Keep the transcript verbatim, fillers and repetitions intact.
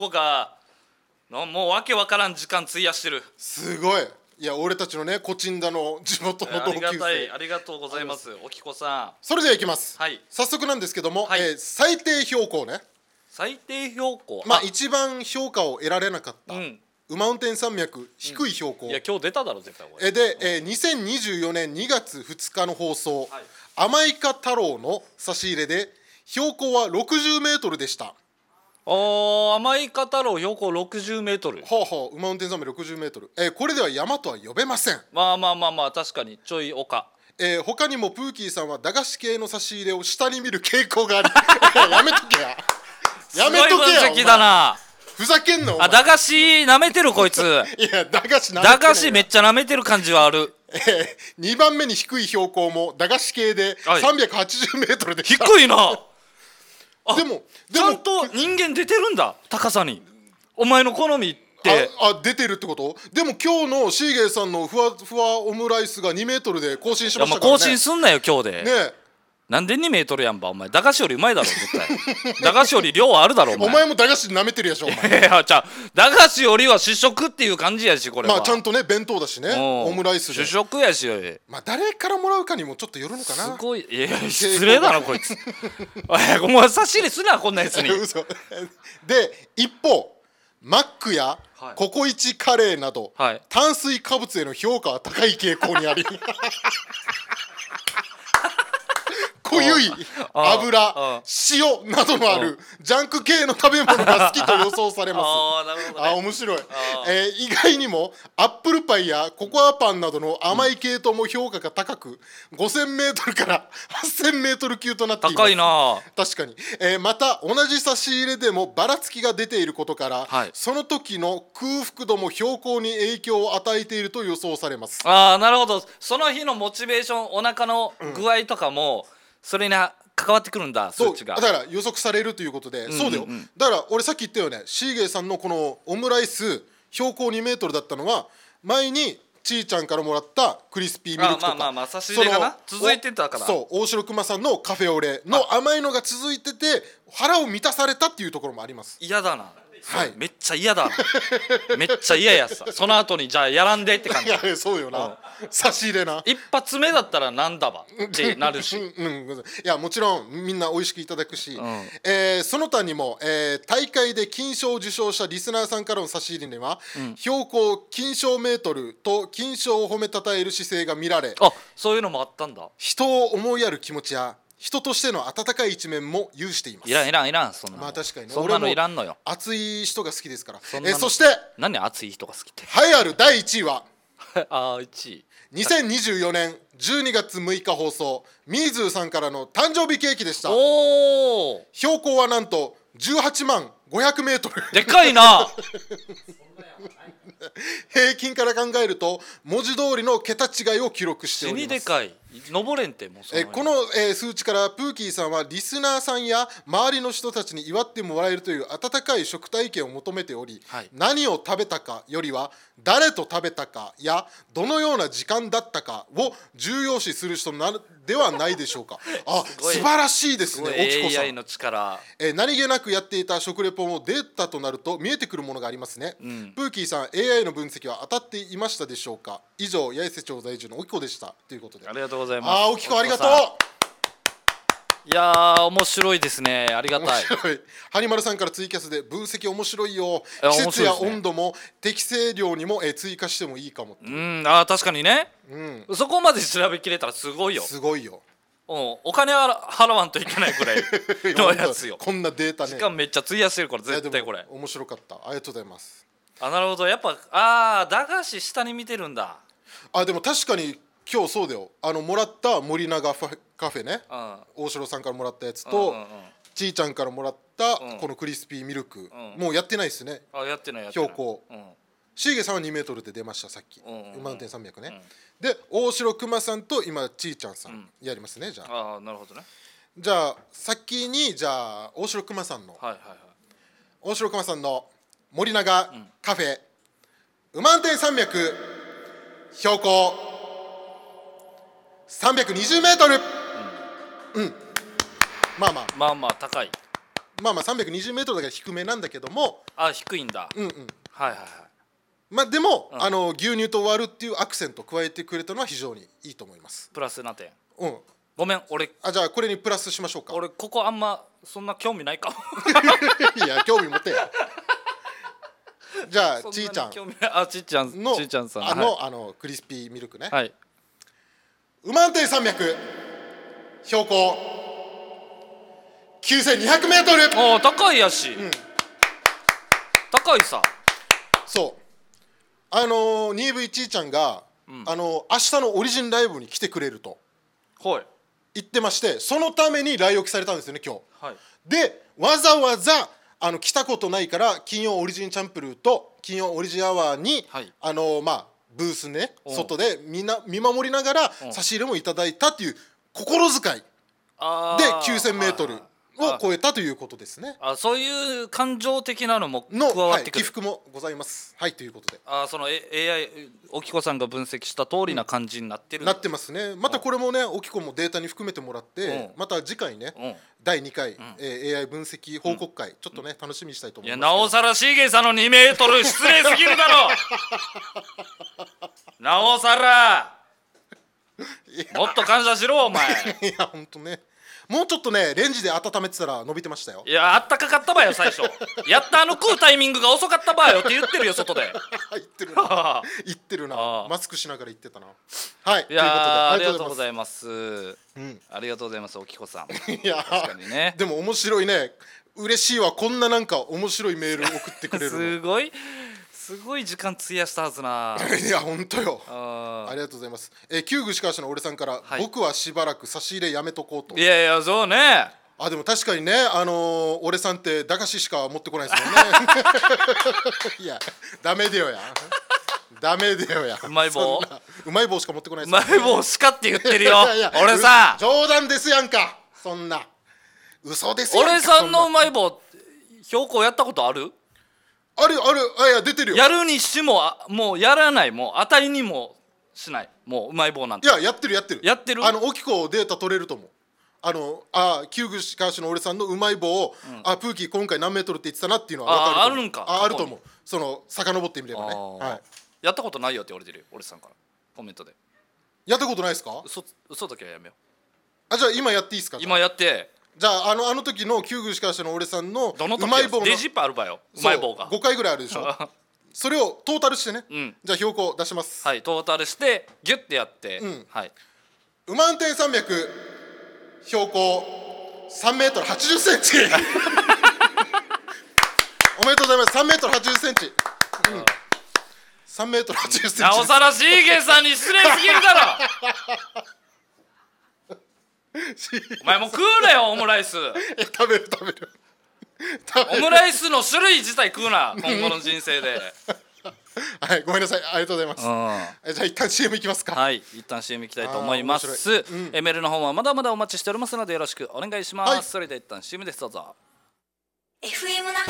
僕がのもうわけわからん時間費やしてる。 すごい。いや俺たちのねコチンダの地元の同級生、 ありがたい、ありがとうございます。おきこさん。 それではいきます、 はい、 早速なんですけども、 はい、 えー、最低標高ね。 最低標高、 まあ一番評価を得られなかった、うん、マウンテン山脈低い標高、うん、いや今日出ただろ絶対これ。 えで、えー、にせんにじゅうよねんにがつふつかの放送、はい、甘いか太郎の差し入れで標高はろくじゅうメートルでした。 あ、甘いか太郎標高ろくじゅうメートル。 ほうほう、マウンテン山脈ろくじゅうメートル、えー、これでは山とは呼べません。 まあまあまあまあ確かにちょい丘。 えー、他にもプーキーさんは駄菓子系の差し入れを下に見る傾向がありやめとけややめとけや、 すごい分析だな。 ふざけんなお前。 あ、駄菓子舐めてるこいつ。 いや駄菓子舐めてる。 駄菓子めっちゃ舐めてる感じはある。 えー、にばんめに低い標高も駄菓子系でさんびゃくはちじゅうメートルでした。 低いな。 でもちゃんと人間出てるんだ高さに。お前の好みってああ出てるってこと。でも今日のシーゲーさんのふわふわオムライスがにメートルで更新しましたからね。 更新すんなよ今日で。 ね、 なんでにメートルやんば。お前駄菓子よりうまいだろ絶対。駄菓子より量あるだろお前。 お前も駄菓子舐めてるやしょお前。 いやじゃあ駄菓子よりは主食っていう感じやしこれは。 まあちゃんとね弁当だしね、オムライスで主食やし。 まあ誰からもらうかにもちょっとよるのかな。 すごい。いや失礼だなこいつ。お前差し入れすなこんなやつに。 嘘で一方マックやココイチカレーなど、はい、炭水化物への評価は高い傾向にあり濃ゆい油、塩などのあるジャンク系の食べ物が好きと予想されます。 あ、なるほどね。 あ、面白い。えー、意外にもアップルパイやココアパンなどの甘い系統も評価が高く、ごせんメートルからはっせんメートル級となっています。 高いな。 確かに、えー、また同じ差し入れでもばらつきが出ていることから、はい、その時の空腹度も標高に影響を与えていると予想されます。 ああ、なるほど。その日のモチベーション、お腹の具合とかも、うん、それに関わってくるんだ、数値が。 だから予測されるということで、うんうんうん、そうだよ。だから俺さっき言ったよね、シーゲーさんのこのオムライス標高にメートルだったのは前にちーちゃんからもらったクリスピーミルクとか、 あ、まあまあまあ差し入れがな続いてたから、 そう大城熊さんのカフェオレの甘いのが続いてて腹を満たされたっていうところもあります。 嫌だな。 はい、 めっちゃ嫌だな。めっちゃ嫌やさ。その後にじゃあやらんでって感じ。 いやそうよな、うん、差し入れな。 一発目だったらなんだばってなるし、 うん、いやもちろんみんな美味しくいただくし、うん、えー、その他にも、えー、大会で金賞を受賞したリスナーさんからの差し入れには、うん、標高金賞メートルと金賞を褒めたたえる姿勢が見られ、 あ、そういうのもあったんだ。 人を思いやる気持ちや人としての温かい一面も有しています。 いらんいらんいらん、そんなの。 まあ確かにね、 そんなのいらんのよ。 熱い人が好きですから。 そ, えそして何熱い人が好きって。 栄えあるだいいちいはあーいちいにせんにじゅうよねんじゅうにがつむいか放送ミーズーさんからの誕生日ケーキでした。 おー、 標高はなんとじゅうはちまんごひゃくメートル。 でかいな。 平均から考えると文字通りの桁違いを記録しております。 死にでかい。登れんてもうそのえこの、えー、数値からプーキーさんはリスナーさんや周りの人たちに祝ってもらえるという温かい食体験を求めており、はい、何を食べたかよりは誰と食べたかやどのような時間だったかを重要視する人なではないでしょうか。あ、素晴らしいですね、おきこさん。 エーアイ の力、 えー、何気なくやっていた食レポもデータとなると見えてくるものがありますね、うん、プーキーさん エーアイ の分析は当たっていましたでしょうか。以上八重瀬町在住のおきこでしたということで。 ありがとうございます。 あ、おきこありがとう。 いやー面白いですね、ありがたい。 ハニマルさんからツイキャスで分析面白いよ、季節や温度も適正量にも追加してもいいかもって。 うん、あ、確かにね、うん、そこまで調べきれたらすごいよ。 すごいよ。 お, お金払わんといけないくらいのやつよ。 こんなデータね、 時間めっちゃ費やしてるから絶対これ面白かった。ありがとうございます。あ、 なるほど、やっぱあー駄菓子下に見てるんだ。 あ、でも確かに今日そうだよ、あのもらった森永カフェね、うん、大城さんからもらったやつと、うんうんうん、ちーちゃんからもらったこのクリスピーミルク、うん、もうやってないですね。 あ、やってないやってない。 標高、うん、シーゲさんはにメートルで出ましたさっき、うんうんうん、マウンテン山脈ね、うん、で大城熊さんと今ちーちゃんさんやりますね、うん、じゃあ。 あ、なるほどね。 じゃあ先にじゃあ大城熊さんの、はいはいはい、大城熊さんの森永カフェ、うん、ウマンテン山脈標高さんびゃくにじゅうメートル、うん、うん、まあまあまあまあ高い。 まあまあさんびゃくにじゅうメートルだから低めなんだけども、 あ低いんだ。 うんうん、 はいはいはい。 まあでも、 うんあの牛乳と割るっていうアクセントを加えてくれたのは非常にいいと思います。 プラス何点？ うんごめん俺あじゃあこれにプラスしましょうか。 俺ここあんまそんな興味ないかも。 いや興味持てや。じゃあそんなにちーちゃん興味ないあちーちゃんのちーちゃんさんあの、 はい、 あのクリスピーミルクね、 はい、 ウマンテン山脈標高きゅうせんにひゃくメートル。 おお高いやし、 ん高いさ。 そうあのー、にブイ ちーちゃんが、 うんあのー、明日のオリジンライブに来てくれるとはい言ってまして、そのために来沖されたんですよね今日。 はいでわざわざあの来たことないから金曜オリジンチャンプルーと金曜オリジンアワーに、 はい、 あのまあブースねうん外でみんな見守りながらうん差し入れもいただいたっていう心遣いであーきゅうせんメートルを超えたということですね。 あそういう感情的なのも加の、はい、 わってくる、 起伏もございます。はいということであその エーアイ おきこさんが分析した通りな感じになってる、 なってますね。またこれもねおきこもデータに含めてもらってうんまた次回ねうんだいにかい、えー、エーアイ 分析報告会、ちょっとね楽しみにしたいと思いやいますけど。 なおさらシーゲイさんのにメートル失礼すぎるだろ。なおさらもっと感謝しろお前。 いや本当ねもうちょっとねレンジで温めてたら伸びてましたよ。 いやあったかかったばよ最初。やったあの食うタイミングが遅かったばよって言ってるよ外で。 言ってるな言ってるなああマスクしながら言ってたな。はいいやーあということでりがとうございます。 うんありがとうございますおきこさん。 いや確かにね。 でも面白いね。嬉しいわこんななんか面白いメール送ってくれるの。 すごいすごい時間費やしたはずな。 いや本当よ。 あありがとうございます。えー、旧具しかしの俺さんから、 はい僕はしばらく差し入れやめとこうと。 いやいやそうね。 あでも確かにねあのー、俺さんって駄菓子しか持ってこないですもんね。いやダメだよや。ダメだよや。 うまい棒そんなうまい棒しか持ってこないですうまい棒しかって言ってるよ。 いやいや俺さう冗談ですやんかそんな嘘ですやんか。 俺さんのうそまい棒標高やったことある？ あるあるあいや出てるよ。 やるにしてもあもうやらないもう当たりにもしないもううまい棒なんていややってるやってるやってるあの大きくデータ取れると思う。あのあ旧具しかしの俺さんのうまい棒を、うん、あプーキー今回何メートルって言ってたなっていうのは分かると思う。 ああるんかああると思う。その遡ってみればね、はい、 やったことないよって言われてるよ俺さんからコメントで。 やったことないですか？ 嘘嘘だけはやめよう。あじゃあ今やっていいですか？ 今やってじゃああのあの時の旧具しかしの俺さんのどの時うまい棒のデジップあるばようまい棒がごかいぐらいあるでしょ。それをトータルしてね、 うん、 じゃあ標高出します。 はいトータルしてギュッてやって、うん、はい。 ウマンテン山脈標高さんメートルはちじゅっセンチおめでとうございます。さんメートルはちじゅっセンチ、うん、さんメートルはちじゅっセンチ。 なおさらシーゲイさんに失礼すぎるだろお前もう食うなよオムライス。 食べる食べるオムライスの種類自体食うな今後の人生ではいごめんなさいありがとうございます。えじゃあ一旦 シーエム いきますか。 はい一旦 シーエム いきたいと思います、うん、えメールの方はまだまだお待ちしておりますのでよろしくお願いします、はい、それでは一旦 シーエム ですどうぞ。 エフエム 那覇